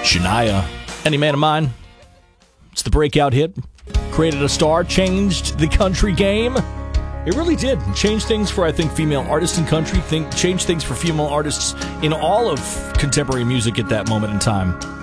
Shania, Any Man of Mine. It's the breakout hit. Created a star, changed the country game. It really did. Change things for, I think, female artists in country. Change things for female artists in all of contemporary music at that moment in time.